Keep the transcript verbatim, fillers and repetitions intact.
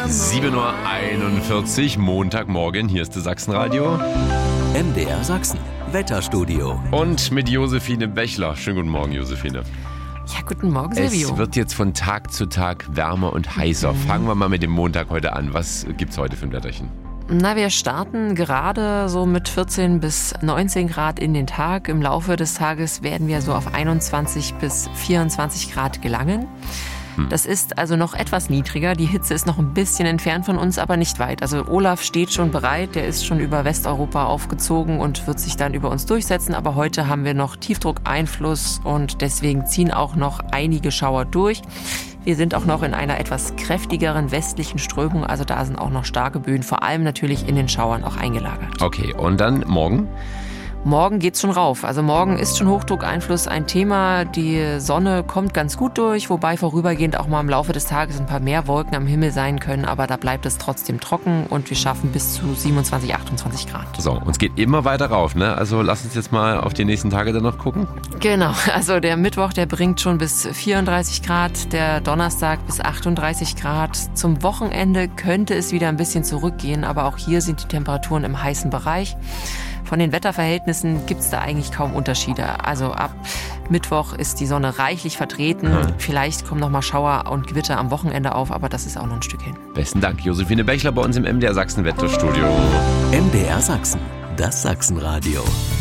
sieben Uhr einundvierzig, Montagmorgen, hier ist das Sachsenradio. M D R Sachsen, Wetterstudio. Und mit Josephine Bechler. Schönen guten Morgen, Josephine. Ja, guten Morgen, Silvio. Es wird jetzt von Tag zu Tag wärmer und heißer. Mhm. Fangen wir mal mit dem Montag heute an. Was gibt's heute für ein Wetterchen? Na, wir starten gerade so mit vierzehn bis neunzehn Grad in den Tag. Im Laufe des Tages werden wir so auf einundzwanzig bis vierundzwanzig Grad gelangen. Hm. Das ist also noch etwas niedriger. Die Hitze ist noch ein bisschen entfernt von uns, aber nicht weit. Also Olaf steht schon bereit. Der ist schon über Westeuropa aufgezogen und wird sich dann über uns durchsetzen. Aber heute haben wir noch Tiefdruckeinfluss und deswegen ziehen auch noch einige Schauer durch. Wir sind auch noch in einer etwas kräftigeren westlichen Strömung, also da sind auch noch starke Böen, vor allem natürlich in den Schauern auch eingelagert. Okay, und dann morgen? Morgen geht's schon rauf. Also morgen ist schon Hochdruckeinfluss ein Thema. Die Sonne kommt ganz gut durch, wobei vorübergehend auch mal im Laufe des Tages ein paar mehr Wolken am Himmel sein können. Aber da bleibt es trotzdem trocken und wir schaffen bis zu siebenundzwanzig, achtundzwanzig Grad. So, uns geht immer weiter rauf, ne? Also lass uns jetzt mal auf die nächsten Tage dann noch gucken. Genau, also der Mittwoch, der bringt schon bis vierunddreißig Grad, der Donnerstag bis achtunddreißig Grad. Zum Wochenende könnte es wieder ein bisschen zurückgehen, aber auch hier sind die Temperaturen im heißen Bereich. Von den Wetterverhältnissen gibt es da eigentlich kaum Unterschiede. Also ab Mittwoch ist die Sonne reichlich vertreten. Hm. Vielleicht kommen noch mal Schauer und Gewitter am Wochenende auf, aber das ist auch noch ein Stück hin. Besten Dank, Josephine Bechler bei uns im M D R Sachsen Wetterstudio. M D R Sachsen, das Sachsenradio.